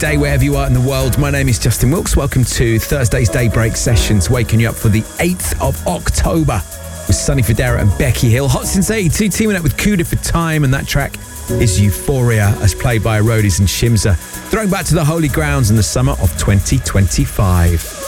day wherever you are in the world. My name is Justin Wilkes. Welcome to Thursday's Daybreak Sessions, waking you up for the 8th of October with Sonny Fodera and Becky Hill. Hot Since 82 teaming up with Kuda for Time, and that track is Euphoria, as played by Roadies and Shimza, throwing back to the holy grounds in the summer of 2025.